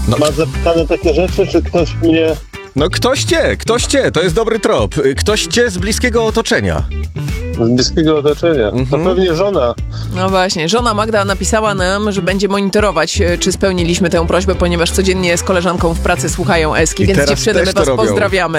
Masz zapisane takie rzeczy, czy ktoś mnie... No ktoś cię, to jest dobry trop. Ktoś cię z bliskiego otoczenia. Z bliskiego otoczenia. To pewnie żona. No właśnie, żona Magda napisała nam, że będzie monitorować, czy spełniliśmy tę prośbę, ponieważ codziennie z koleżanką w pracy słuchają Eski, I więc teraz dziewczyny, też my to was robią. pozdrawiamy.